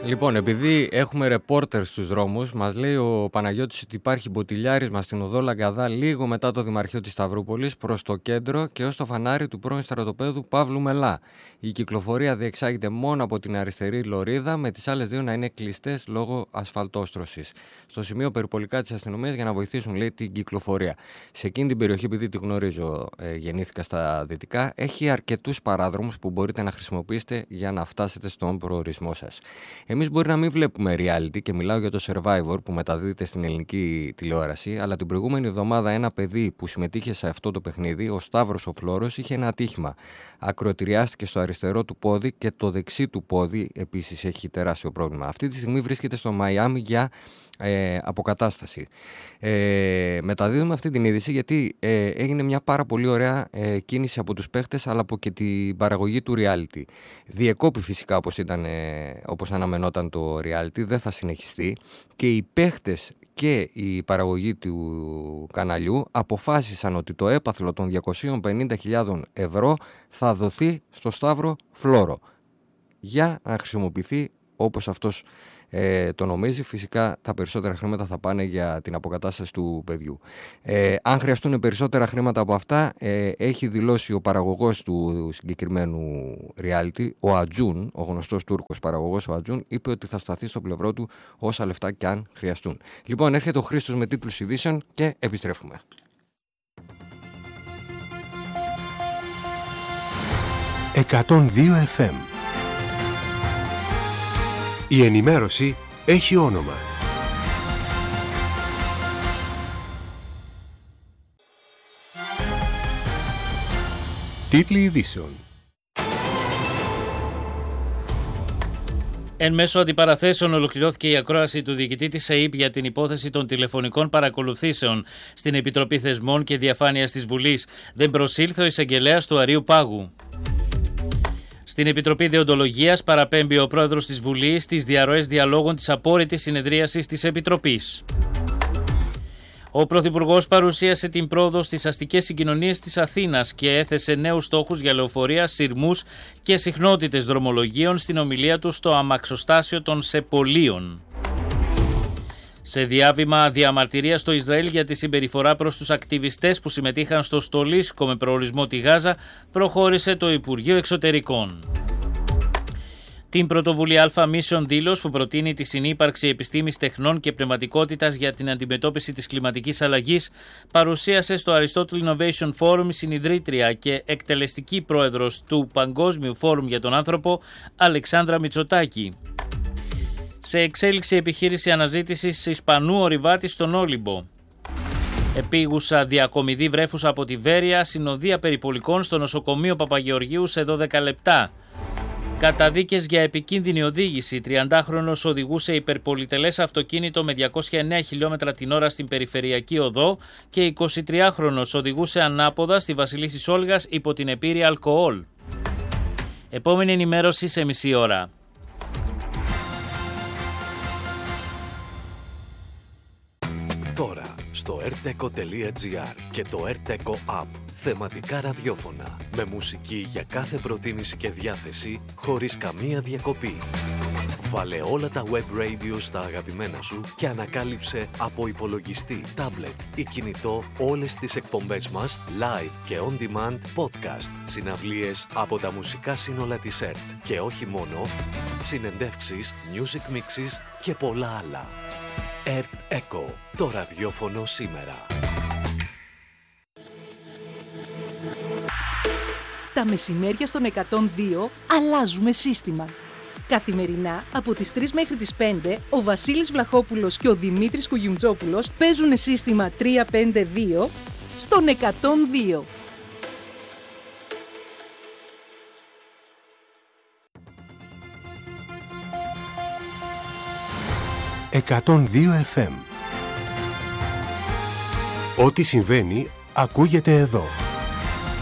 Λοιπόν, επειδή έχουμε ρεπόρτερ στους δρόμους, μας λέει ο Παναγιώτης ότι υπάρχει μποτιλιάρισμα στην οδό Λαγκαδά λίγο μετά το Δημαρχείο της Σταυρούπολης προς το κέντρο και ως το φανάρι του πρώην στρατοπέδου Παύλου Μελά. Η κυκλοφορία διεξάγεται μόνο από την αριστερή λωρίδα, με τις άλλες δύο να είναι κλειστές λόγω ασφαλτόστρωσης. Στο σημείο περιπολικά της αστυνομίας για να βοηθήσουν, λέει, την κυκλοφορία. Σε εκείνη την περιοχή, επειδή τη γνωρίζω, γεννήθηκα στα δυτικά, έχει αρκετούς παράδρομους που μπορείτε να χρησιμοποιήσετε για να φτάσετε στον προορισμό σας. Εμείς μπορεί να μην βλέπουμε reality, και μιλάω για το Survivor που μεταδίδεται στην ελληνική τηλεόραση, αλλά την προηγούμενη εβδομάδα ένα παιδί που συμμετείχε σε αυτό το παιχνίδι, ο Σταύρος ο Φλόρος, είχε ένα ατύχημα. Ακροτηριάστηκε στο αριστερό του πόδι και το δεξί του πόδι επίσης έχει τεράστιο πρόβλημα. Αυτή τη στιγμή βρίσκεται στο Μαϊάμι για αποκατάσταση. Μεταδίδουμε αυτή την είδηση γιατί έγινε μια πάρα πολύ ωραία κίνηση από τους παίχτες, αλλά από και την παραγωγή του reality. Διεκόπη φυσικά όπως αναμενόταν το reality, δεν θα συνεχιστεί, και οι παίχτες και η παραγωγή του καναλιού αποφάσισαν ότι το έπαθλο των 250.000 ευρώ θα δοθεί στο Σταύρο Φλόρο για να χρησιμοποιηθεί όπως αυτός το νομίζει. Φυσικά τα περισσότερα χρήματα θα πάνε για την αποκατάσταση του παιδιού. Αν χρειαστούν περισσότερα χρήματα από αυτά, έχει δηλώσει ο παραγωγός του συγκεκριμένου reality, ο Ατζούν, ο γνωστός Τούρκος παραγωγός, ο Ατζούν, είπε ότι θα σταθεί στο πλευρό του όσα λεφτά και αν χρειαστούν. Λοιπόν, έρχεται ο Χρήστος με τίτλους ειδήσεων και επιστρέφουμε. «102 FM». Η ενημέρωση έχει όνομα. Τίτλοι ειδήσεων. Εν μέσω αντιπαραθέσεων ολοκληρώθηκε η ακρόαση του διοικητή της ΕΥΠ για την υπόθεση των τηλεφωνικών παρακολουθήσεων στην Επιτροπή Θεσμών και Διαφάνειας της Βουλής. Δεν προσήλθε ο εισαγγελέας του Αρείου Πάγου. Στην Επιτροπή Δεοντολογίας παραπέμπει ο πρόεδρος της Βουλής στις διαρροές διαλόγων της απόρριτης συνεδρίασης της Επιτροπής. Ο Πρωθυπουργός παρουσίασε την πρόοδο στις αστικές συγκοινωνίες της Αθήνας και έθεσε νέους στόχους για λεωφορεία, σειρμούς και συχνότητες δρομολογίων στην ομιλία του στο αμαξοστάσιο των Σεπολίων. Σε διάβημα διαμαρτυρία στο Ισραήλ για τη συμπεριφορά προς τους ακτιβιστές που συμμετείχαν στο στολίσκο με προορισμό τη Γάζα, προχώρησε το Υπουργείο Εξωτερικών. Την πρωτοβουλία Αλφα Mission Δήλος, που προτείνει τη συνύπαρξη επιστήμης, τεχνών και πνευματικότητας για την αντιμετώπιση της κλιματικής αλλαγής, παρουσίασε στο Aristotle Innovation Forum η συνιδρύτρια και εκτελεστική πρόεδρος του Παγκόσμιου Φόρουμ για τον Άνθρωπο, Αλεξάνδρα Μητσοτάκη. Σε εξέλιξη επιχείρηση αναζήτησης Ισπανού ορειβάτη στον Όλυμπο. Επίγουσα διακομιδή βρέφους από τη Βέρεια, συνοδεία περιπολικών στο νοσοκομείο Παπαγεωργίου σε 12 λεπτά. Καταδίκες για επικίνδυνη οδήγηση. 30χρονος οδηγούσε υπερπολιτελές αυτοκίνητο με 209 χιλιόμετρα την ώρα στην περιφερειακή οδό και 23χρονος οδηγούσε ανάποδα στη Βασιλίσσης Όλγας υπό την επίρρεια αλκοόλ. Επόμενη ενημέρωση σε μισή ώρα. Τώρα στο rteco.gr και το rteco app. Θεματικά ραδιόφωνα με μουσική για κάθε προτίμηση και διάθεση χωρίς καμία διακοπή. Βάλε όλα τα web radio στα αγαπημένα σου και ανακάλυψε από υπολογιστή, tablet ή κινητό όλες τις εκπομπές μας live και on demand podcast, συναυλίες από τα μουσικά σύνολα της ΕΡΤ και όχι μόνο, συνεντεύξεις, music mixes και πολλά άλλα. ΕΡΤ Echo, το ραδιόφωνο σήμερα. Τα μεσημέρια στον 102 αλλάζουμε σύστημα. Καθημερινά από τις 3 μέχρι τις 5 ο Βασίλης Βλαχόπουλος και ο Δημήτρης Κουγιουμτζόπουλος παίζουν σύστημα 352 στον 102. «102 FM». Ό,τι συμβαίνει ακούγεται εδώ.